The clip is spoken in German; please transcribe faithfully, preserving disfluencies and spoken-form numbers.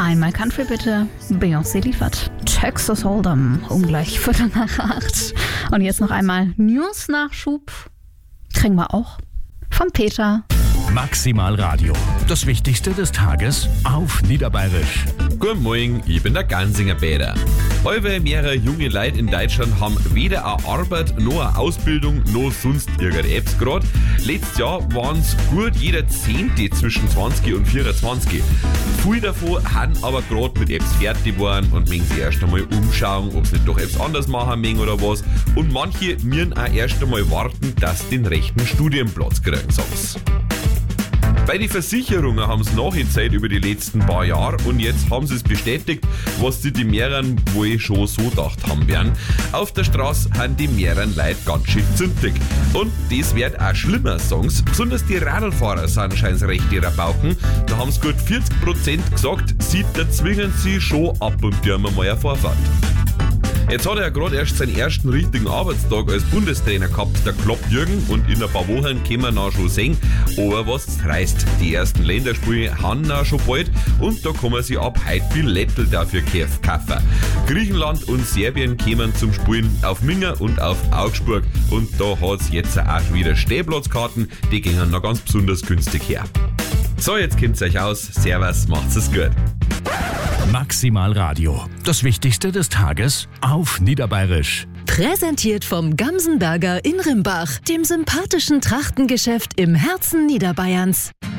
Einmal Country bitte, Beyoncé liefert. Texas Hold'em, um gleich Viertel nach acht. Und jetzt noch einmal News-Nachschub. Kriegen wir auch von Peter. Maximal Radio. Das Wichtigste des Tages auf Niederbayerisch. Guten Morgen, ich bin der Gansinger Peter. Alle mehrere junge Leute in Deutschland haben weder eine Arbeit, noch eine Ausbildung, noch sonst irgendetwas gerade. Letztes Jahr waren es gut jeder Zehnte zwischen zwanzig und vierundzwanzig. Viele davon haben aber gerade mit etwas fertig geworden und möchten sich erst einmal umschauen, ob sie nicht doch etwas anders machen möchten oder was. Und manche müssen auch erst einmal warten, dass sie den rechten Studienplatz kriegen, sagen sie. Bei den Versicherungen haben sie nachgezählt über die letzten paar Jahre und jetzt haben sie es bestätigt, was sie die mehreren wohl schon so gedacht haben werden. Auf der Straße haben die mehreren Leute ganz schön zündig. Und das wird auch schlimmer, sagen sie. Besonders die Radlfahrer sind scheinbar recht ihrer Bauken. Da haben sie gut vierzig Prozent gesagt, sie da zwingen sie schon ab und zu mal eine Vorfahrt. Jetzt hat er ja gerade erst seinen ersten richtigen Arbeitstag als Bundestrainer gehabt, der Klopp Jürgen, und in ein paar Wochen können wir ihn schon sehen. Aber was reißt, die ersten Länderspiele haben auch schon bald und da kann man sich ab heute Billette dafür kaufen. Griechenland und Serbien kommen zum Spielen auf Minga und auf Augsburg und da hat es jetzt auch wieder Stehplatzkarten, die gehen noch ganz besonders günstig her. So, jetzt kennt's euch aus. Servus, macht's es gut. Maximal Radio. Das Wichtigste des Tages auf Niederbayerisch. Präsentiert vom Gamsenberger in Rimbach, dem sympathischen Trachtengeschäft im Herzen Niederbayerns.